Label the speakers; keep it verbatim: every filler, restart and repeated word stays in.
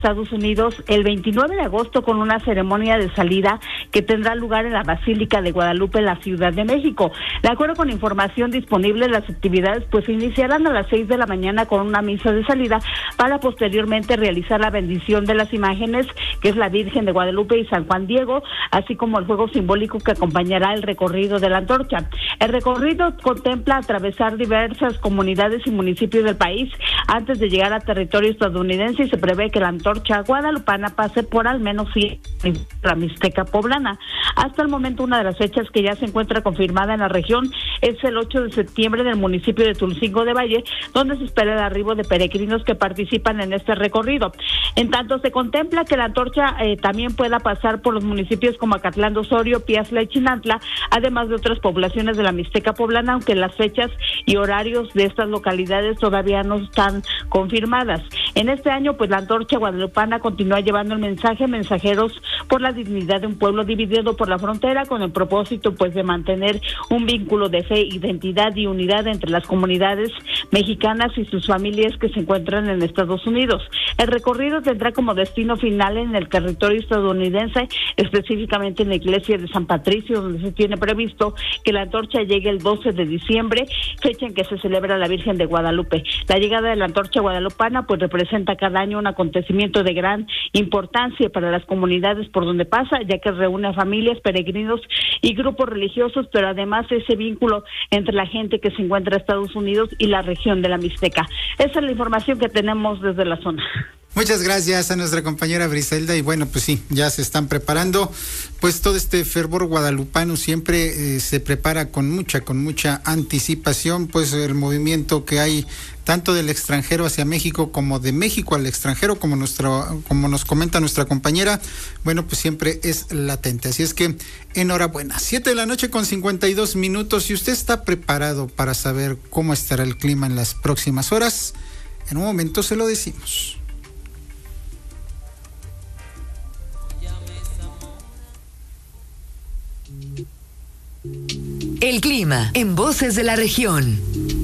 Speaker 1: Estados Unidos el veintinueve de agosto con una ceremonia de salida que tendrá lugar en la Basílica de Guadalupe en la Ciudad de México. De acuerdo con información disponible, las actividades pues iniciarán a las seis de la mañana con una misa de salida para posteriormente realizar la bendición de las imágenes, que es la Virgen de Guadalupe y San Juan Diego, así como el juego simbólico que acompañará el recorrido de la antorcha. El recorrido contempla atravesar diversas comunidades y municipios del país antes de llegar a territorio estadounidense y se prevé que la antorcha guadalupana pase por al menos la Mixteca poblana. Hasta el momento, una de las fechas que ya se encuentra confirmada en la región es el ocho de septiembre del municipio de Tulcingo de Valle, donde se espera el arribo de peregrinos que participan en este recorrido. En tanto, se contempla que la antorcha eh, también pueda pasar por los municipios como Acatlán de Osorio, Piazla y Chinantla, además de otras poblaciones de la Mixteca poblana, aunque las fechas y horarios de estas localidades todavía no están confirmadas. En este año, pues la antorcha guadalupana continúa llevando el mensaje mensajeros por la dignidad de un pueblo dividido por la frontera, con el propósito pues de mantener un vínculo de fe, identidad y unidad entre las comunidades mexicanas y sus familias que se encuentran en Estados Unidos. El recorrido tendrá como destino final en el territorio estadounidense, específicamente en la iglesia de San Patricio, donde se tiene previsto que la antorcha llegue el doce de diciembre, fecha en que se celebra la Virgen de Guadalupe. La llegada de la antorcha guadalupana pues representa cada año un acontecimiento de gran importancia para las comunidades por donde pasa, ya que reúne a familias, peregrinos y grupos religiosos, pero además ese vínculo entre la gente que se encuentra en Estados Unidos y la región de la Mixteca. Esa es la información que tenemos desde la zona.
Speaker 2: Muchas gracias a nuestra compañera Briselda, y bueno, pues sí, ya se están preparando, pues todo este fervor guadalupano siempre eh, se prepara con mucha, con mucha anticipación, pues el movimiento que hay tanto del extranjero hacia México como de México al extranjero, como nuestro, como nos comenta nuestra compañera, bueno, pues siempre es latente, así es que enhorabuena. Siete de la noche con cincuenta y dos minutos, si usted está preparado para saber cómo estará el clima en las próximas horas, en un momento se lo decimos.
Speaker 3: El clima en Voces de la Región.